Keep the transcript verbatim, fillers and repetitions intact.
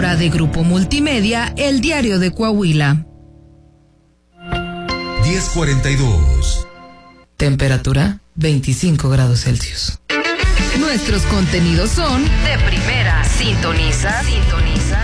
presentadora de Grupo Multimedia, El Diario de Coahuila. diez cuarenta y dos. Temperatura veinticinco grados Celsius. Nuestros contenidos son de primera. Sintoniza, sintoniza